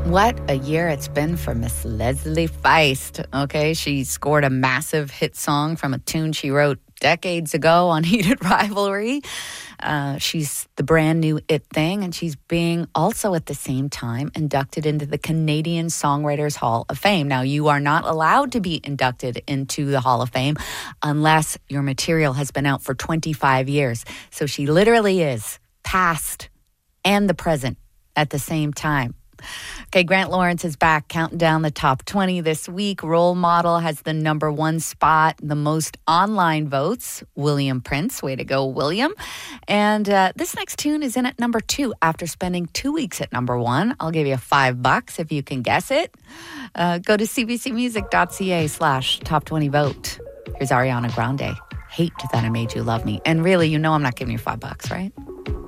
What a year it's been for Miss Leslie Feist. Okay, she scored a massive hit song from a tune she wrote decades ago on Heated Rivalry. She's the brand new It Thing, and she's being also at the same time inducted into the Canadian Songwriters Hall of Fame. Now, you are not allowed to be inducted into the Hall of Fame unless your material has been out for 25 years. So she literally is past and the present at the same time. Okay, Grant Lawrence is back counting down the top 20 this week. Role Model has the number one spot, the most online votes. William Prince, way to go, William. And this next tune is in at number 2 after spending 2 weeks at number 1. I'll give you $5 if you can guess it. Go to cbcmusic.ca/top 20 vote. Here's Ariana Grande. Hate That I Made You Love Me. And really, you know I'm not giving you $5, right?